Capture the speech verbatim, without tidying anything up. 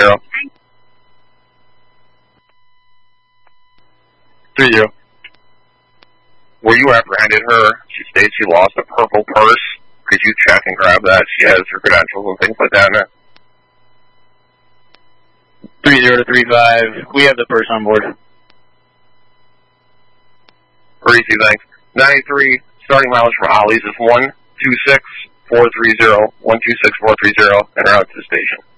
zero. three zero. Where you apprehended her, she states she lost a purple purse. Could you check and grab that? She has her credentials and things like that in it. three zero to three five. We have the purse on board. Easy, thanks. ninety-three, starting mileage for Ollie's is one two six four three zero, one two six four three zero, and route to the station.